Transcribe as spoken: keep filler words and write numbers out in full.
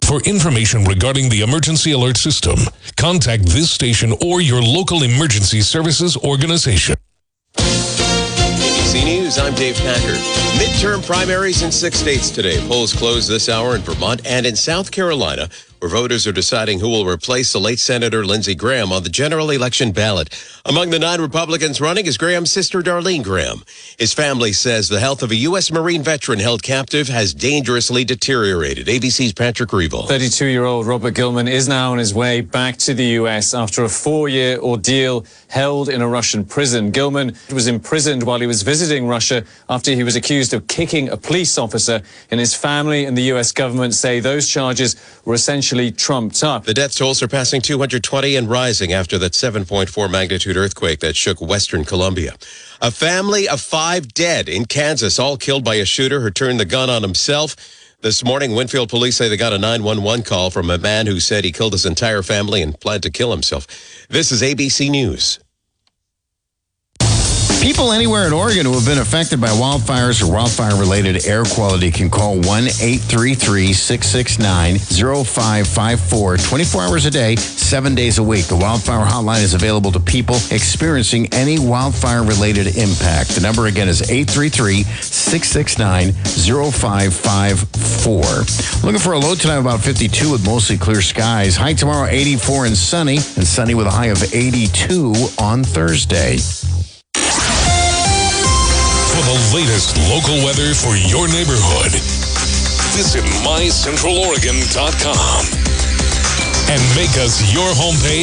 For information regarding the emergency alert system, contact this station or your local emergency services organization. A B C News, I'm Dave Packard. Midterm primaries in six states today. Polls close this hour in Vermont and in South Carolina, where voters are deciding who will replace the late Senator Lindsey Graham on the general election ballot. Among the nine Republicans running is Graham's sister, Darlene Graham. His family says the health of a U S Marine veteran held captive has dangerously deteriorated. A B C's Patrick Reevell. thirty-two-year-old Robert Gilman is now on his way back to the U S after a four-year ordeal held in a Russian prison. Gilman was imprisoned while he was visiting Russia after he was accused of kicking a police officer, and his family and the U S government say those charges were essentially trumped up. The death toll surpassing two hundred twenty and rising after that seven point four magnitude earthquake that shook western Colombia. A family of five dead in Kansas, all killed by a shooter who turned the gun on himself. This morning, Winfield police say they got a nine one one call from a man who said he killed his entire family and planned to kill himself. This is A B C News. People anywhere in Oregon who have been affected by wildfires or wildfire-related air quality can call one eight three three, six six nine, zero five five four twenty-four hours a day, seven days a week. The wildfire hotline is available to people experiencing any wildfire-related impact. The number again is eight three three, six six nine, zero five five four. Looking for a low tonight of about fifty-two with mostly clear skies. High tomorrow eighty-four and sunny, and sunny with a high of eighty-two on Thursday. For the latest local weather for your neighborhood, visit my central oregon dot com and make us your homepage.